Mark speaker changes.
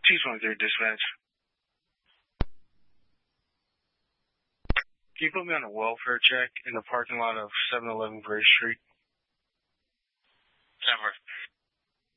Speaker 1: 223 dispatch. Can you put me on a welfare check in the parking lot of 711 Gray Street?
Speaker 2: 10-4.